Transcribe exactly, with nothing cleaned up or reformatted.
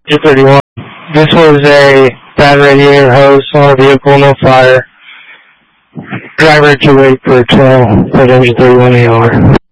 two thirty-one. This was a bad radiator hose on a vehicle, no fire. Driver to wait for twelve, but engine thirty-one A R.